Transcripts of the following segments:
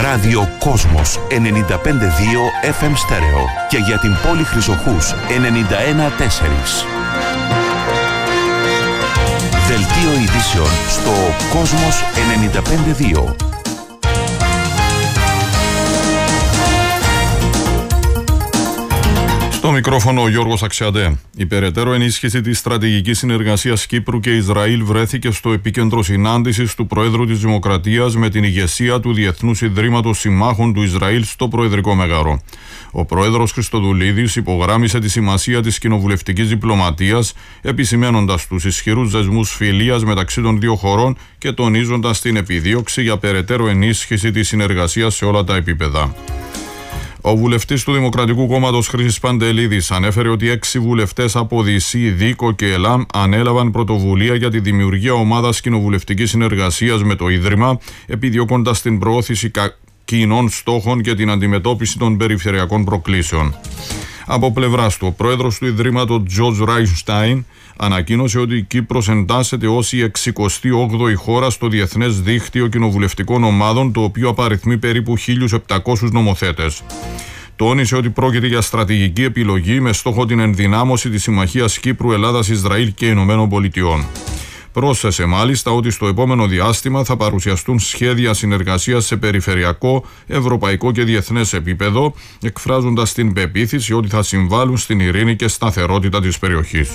Ράδιο Κόσμος 95,2 FM στέρεο και για την πόλη Χρυσοχούς 91,4. Δελτίο ειδήσεων στο Κόσμος 95,2. Στο μικρόφωνο ο Γιώργος Αξιαντέ. Η περαιτέρω ενίσχυση της στρατηγικής συνεργασίας Κύπρου και Ισραήλ βρέθηκε στο επίκεντρο συνάντησης του Προέδρου της Δημοκρατίας με την ηγεσία του Διεθνούς Ιδρύματος Συμμάχων του Ισραήλ στο Προεδρικό Μέγαρο. Ο Πρόεδρος Χριστοδουλίδης υπογράμμισε τη σημασία της κοινοβουλευτικής διπλωματίας, επισημαίνοντας τους ισχυρούς δεσμούς φιλίας μεταξύ των δύο χωρών και τονίζοντας την επιδίωξη για περαιτέρω ενίσχυση της συνεργασίας σε όλα τα επίπεδα. Ο βουλευτής του Δημοκρατικού Κόμματος Χρήσης Παντελίδης ανέφερε ότι 6 βουλευτές από ΔΥΣΥ, ΔΥΚΟ και ΕΛΑΜ ανέλαβαν πρωτοβουλία για τη δημιουργία ομάδας κοινοβουλευτικής συνεργασίας με το Ίδρυμα, επιδιώκοντας την προώθηση κοινών στόχων και την αντιμετώπιση των περιφερειακών προκλήσεων. Από πλευράς του, ο πρόεδρος του Ιδρύματος George Reichstein ανακοίνωσε ότι η Κύπρος εντάσσεται ως η 68η χώρα στο Διεθνές Δίκτυο Κοινοβουλευτικών Ομάδων, το οποίο απαριθμεί περίπου 1.700 νομοθέτες. Τόνισε ότι πρόκειται για στρατηγική επιλογή με στόχο την ενδυνάμωση της Συμμαχίας Κύπρου, Ελλάδας, Ισραήλ και Ηνωμένων Πολιτειών. Πρόσθεσε μάλιστα ότι στο επόμενο διάστημα θα παρουσιαστούν σχέδια συνεργασίας σε περιφερειακό, ευρωπαϊκό και διεθνές επίπεδο, εκφράζοντας την πεποίθηση ότι θα συμβάλλουν στην ειρήνη και σταθερότητα της περιοχής.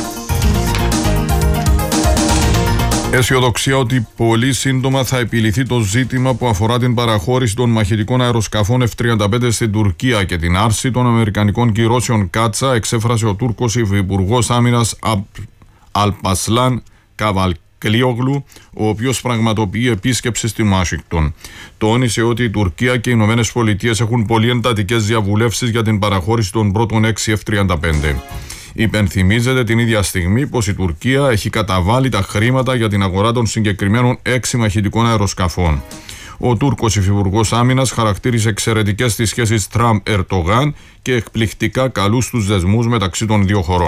Αισιοδοξία ότι πολύ σύντομα θα επιληθεί το ζήτημα που αφορά την παραχώρηση των μαχητικών αεροσκαφών F-35 στην Τουρκία και την άρση των αμερικανικών κυρώσεων Κάτσα, εξέφρασε ο Τούρκος Υφυπουργός Άμυνας Αλπασλάν Καβαλκλίογλου, ο οποίος πραγματοποιεί επίσκεψη στη Ουάσιγκτον. Τόνισε ότι η Τουρκία και οι Ηνωμένες Πολιτείες έχουν πολύ εντατικές διαβουλεύσεις για την παραχώρηση των πρώτων 6 F-35. Υπενθυμίζεται την ίδια στιγμή πως η Τουρκία έχει καταβάλει τα χρήματα για την αγορά των συγκεκριμένων 6 μαχητικών αεροσκαφών. Ο Τούρκος Υφυπουργός Άμυνας χαρακτήρισε εξαιρετικές τις σχέσεις Τραμπ-Ερτογάν και εκπληκτικά καλούς τους δεσμούς μεταξύ των δύο χωρών.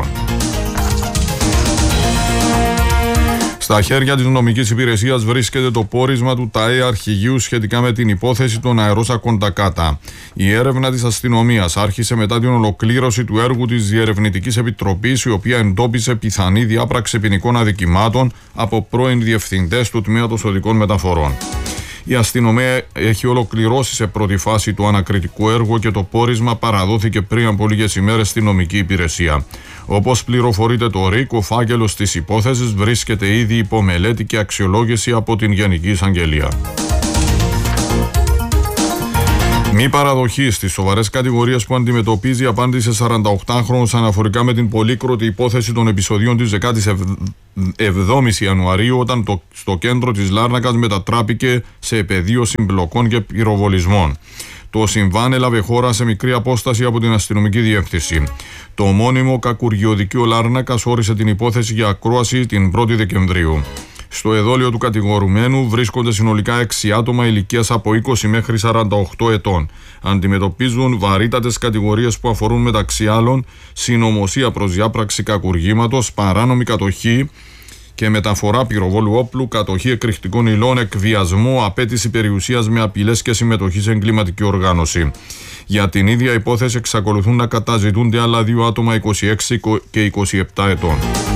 Στα χέρια της νομικής υπηρεσίας βρίσκεται το πόρισμα του ΤΑΕ Αρχηγείου σχετικά με την υπόθεση των αερόσακων Τακάτα. Η έρευνα της αστυνομίας άρχισε μετά την ολοκλήρωση του έργου της Διερευνητικής Επιτροπής, η οποία εντόπισε πιθανή διάπραξη ποινικών αδικημάτων από πρώην διευθυντές του Τμήματος Οδικών Μεταφορών. Η αστυνομία έχει ολοκληρώσει σε πρώτη φάση το ανακριτικό έργο και το πόρισμα παραδόθηκε πριν από λίγες ημέρες στη νομική υπηρεσία. Όπως πληροφορείται το ΡΙΚ, ο φάκελος της υπόθεσης βρίσκεται ήδη υπό μελέτη και αξιολόγηση από την Γενική Εισαγγελία. Μη παραδοχή στις σοβαρές κατηγορίες που αντιμετωπίζει απάντησε 48χρονος αναφορικά με την πολύκροτη υπόθεση των επεισοδίων της 17ης Ιανουαρίου, όταν στο κέντρο της Λάρνακας μετατράπηκε σε πεδίο συμπλοκών και πυροβολισμών. Το συμβάν έλαβε χώρα σε μικρή απόσταση από την αστυνομική διεύθυνση. Το ομώνυμο Κακουργιοδικείο Λάρνακας όρισε την υπόθεση για ακρόαση την 1η Δεκεμβρίου. Στο εδόλιο του κατηγορουμένου βρίσκονται συνολικά 6 άτομα ηλικίας από 20 μέχρι 48 ετών. Αντιμετωπίζουν βαρύτατες κατηγορίες που αφορούν μεταξύ άλλων συνωμοσία προς διάπραξη κακουργήματος, παράνομη κατοχή και μεταφορά πυροβόλου όπλου, κατοχή εκρηκτικών υλών, εκβιασμό, απέτηση περιουσίας με απειλές και συμμετοχή σε εγκληματική οργάνωση. Για την ίδια υπόθεση εξακολουθούν να καταζητούνται άλλα 2 άτομα 26 και 27 ετών.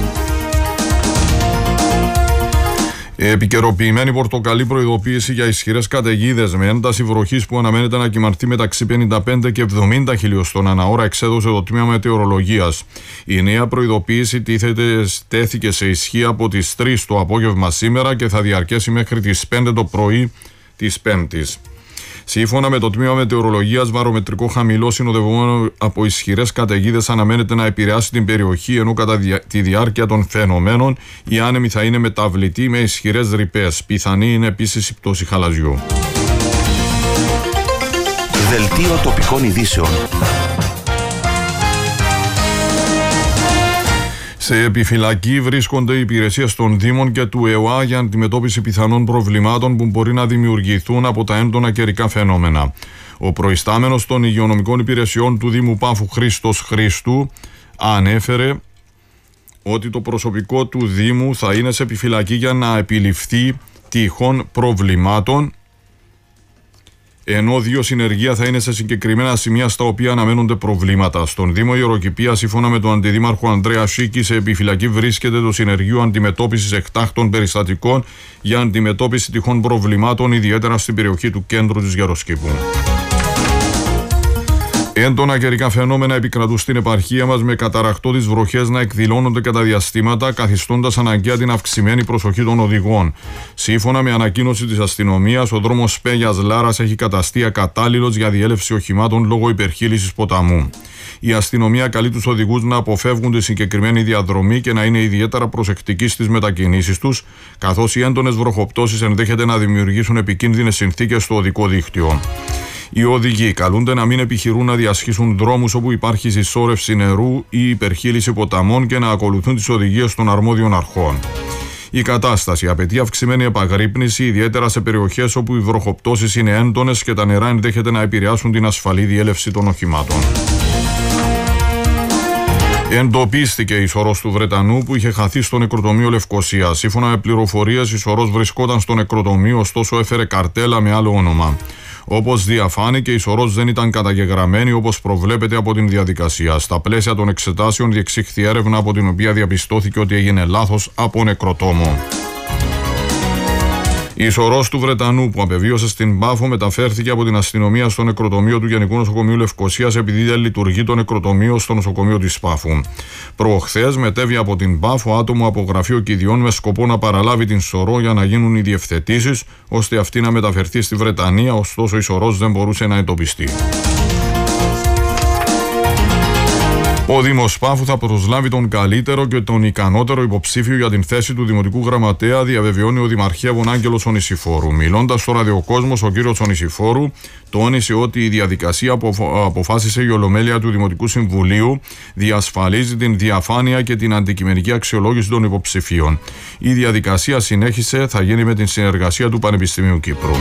Επικαιροποιημένη πορτοκαλί προειδοποίηση για ισχυρές καταιγίδες με ένταση βροχής που αναμένεται να κυμανθεί μεταξύ 55 και 70 χιλιοστών ανά ώρα εξέδωσε το Τμήμα Μετεωρολογίας. Η νέα προειδοποίηση τέθηκε σε ισχύ από τις 3 το απόγευμα σήμερα και θα διαρκέσει μέχρι τις 5 το πρωί της Πέμπτης. Σύμφωνα με το Τμήμα Μετεωρολογίας, βαρομετρικό χαμηλό συνοδευόμενο από ισχυρές καταιγίδες αναμένεται να επηρεάσει την περιοχή, ενώ κατά τη διάρκεια των φαινομένων η άνεμη θα είναι μεταβλητή με ισχυρές ρηπές. Πιθανή είναι επίσης η πτώση χαλαζιού. Δελτίο τοπικών ειδήσεων. Σε επιφυλακή βρίσκονται οι υπηρεσίες των Δήμων και του ΕΟΑ για αντιμετώπιση πιθανών προβλημάτων που μπορεί να δημιουργηθούν από τα έντονα καιρικά φαινόμενα. Ο προϊστάμενος των υγειονομικών υπηρεσιών του Δήμου Πάφου, Χρήστος Χρήστου, ανέφερε ότι το προσωπικό του Δήμου θα είναι σε επιφυλακή για να επιληφθεί τυχόν προβλημάτων ενώ 2 συνεργεία θα είναι σε συγκεκριμένα σημεία στα οποία αναμένονται προβλήματα. Στον Δήμο Ιεροκηπία, σύμφωνα με τον Αντιδήμαρχο Ανδρέα Σίκη, σε επιφυλακή βρίσκεται το Συνεργείο Αντιμετώπισης Εκτάκτων Περιστατικών για αντιμετώπιση τυχόν προβλημάτων, ιδιαίτερα στην περιοχή του κέντρου της Γεροσκήπου. Έντονα καιρικά φαινόμενα επικρατούν στην επαρχία μας, με καταρρακτώδεις βροχές να εκδηλώνονται κατά διαστήματα, καθιστώντας αναγκαία την αυξημένη προσοχή των οδηγών. Σύμφωνα με ανακοίνωση της αστυνομίας, ο δρόμος Πέγιας-Λάρας έχει καταστεί ακατάλληλος για διέλευση οχημάτων λόγω υπερχείλησης ποταμού. Η αστυνομία καλεί τους οδηγούς να αποφεύγουν τη συγκεκριμένη διαδρομή και να είναι ιδιαίτερα προσεκτικοί στις μετακινήσεις τους, καθώς οι έντονες βροχοπτώσεις ενδέχεται να δημιουργήσουν επικίνδυνες συνθήκες στο οδικό δίκτυο. Οι οδηγοί καλούνται να μην επιχειρούν να διασχίσουν δρόμους όπου υπάρχει συσσόρευση νερού ή υπερχείληση ποταμών και να ακολουθούν τις οδηγίες των αρμόδιων αρχών. Η κατάσταση απαιτεί αυξημένη επαγρύπνηση, ιδιαίτερα σε περιοχές όπου οι βροχοπτώσεις είναι έντονες και τα νερά ενδέχεται να επηρεάσουν την ασφαλή διέλευση των οχημάτων. Εντοπίστηκε η σωρός του Βρετανού που είχε χαθεί στο νεκροτομείο Λευκωσίας. Σύμφωνα με πληροφορίες, η σωρός βρισκόταν στο νεκροτομείο, ωστόσο έφερε καρτέλα με άλλο όνομα. Όπως διαφάνηκε, η σωρός δεν ήταν καταγεγραμμένη όπως προβλέπεται από την διαδικασία. Στα πλαίσια των εξετάσεων διεξήχθη έρευνα, από την οποία διαπιστώθηκε ότι έγινε λάθος από νεκροτόμο. Η σωρός του Βρετανού που απεβίωσε στην Πάφο μεταφέρθηκε από την αστυνομία στο νεκροτομείο του Γενικού Νοσοκομείου Λευκωσίας, επειδή δεν λειτουργεί το νεκροτομείο στο νοσοκομείο της Πάφου. Προχθές μετέβη από την Πάφο άτομο από γραφείο Κηδιών με σκοπό να παραλάβει την σωρό για να γίνουν οι διευθετήσεις, ώστε αυτή να μεταφερθεί στη Βρετανία, ωστόσο η σωρός δεν μπορούσε να εντοπιστεί. Ο Δήμος Πάφου θα προσλάβει τον καλύτερο και τον ικανότερο υποψήφιο για την θέση του Δημοτικού Γραμματέα, διαβεβαιώνει ο Δημαρχεύων Άγγελος Ονησιφόρου. Μιλώντας στο ραδιοκόσμος, ο κύριος Ονησιφόρου τόνισε ότι η διαδικασία που αποφάσισε η Ολομέλεια του Δημοτικού Συμβουλίου διασφαλίζει την διαφάνεια και την αντικειμενική αξιολόγηση των υποψηφίων. Η διαδικασία, συνέχισε, θα γίνει με την συνεργασία του Πανεπιστημίου Κύπρου.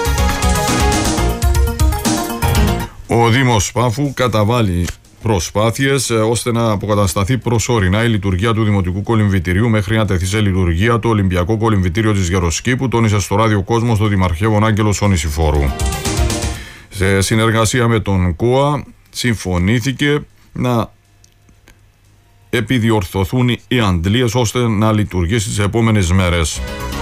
Ο Δήμος Πάφου καταβάλει προσπάθειες ώστε να αποκατασταθεί προσωρινά η λειτουργία του Δημοτικού Κολυμβητηρίου μέχρι να τεθεί σε λειτουργία το Ολυμπιακό Κολυμβητήριο της Γεροσκήπου, τόνισε στο ραδιοκόσμος το Δημαρχεύων Άγγελος Ονησιφόρου. Σε συνεργασία με τον ΚΟΑ συμφωνήθηκε να επιδιορθωθούν οι αντλίες ώστε να λειτουργήσει τις επόμενες μέρες.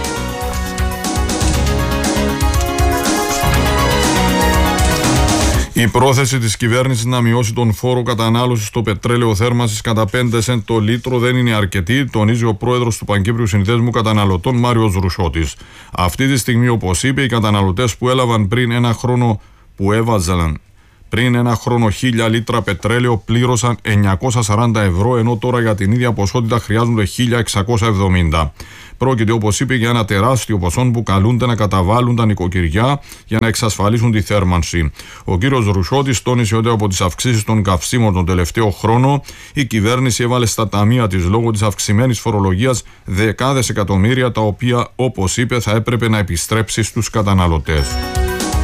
Η πρόθεση της κυβέρνησης να μειώσει τον φόρο κατανάλωσης στο πετρέλαιο θέρμανσης κατά 5 σεντ το λίτρο δεν είναι αρκετή, τονίζει ο πρόεδρος του Παγκύπριου Συνδέσμου Καταναλωτών, Μάριος Ρουσότης. Αυτή τη στιγμή, όπως είπε, οι καταναλωτές που έλαβαν πριν ένα χρόνο, που έβαζαν πριν ένα χρόνο 1.000 λίτρα πετρέλαιο πλήρωσαν 940 ευρώ, ενώ τώρα για την ίδια ποσότητα χρειάζονται 1.670. Πρόκειται, όπως είπε, για ένα τεράστιο ποσό που καλούνται να καταβάλουν τα νοικοκυριά για να εξασφαλίσουν τη θέρμανση. Ο κύριος Ρουσότης τόνισε ότι από τις αυξήσεις των καυσίμων τον τελευταίο χρόνο η κυβέρνηση έβαλε στα ταμεία της λόγω της αυξημένης φορολογίας δεκάδες εκατομμύρια, τα οποία, όπως είπε, θα έπρεπε να επιστρέψει στους καταναλωτές.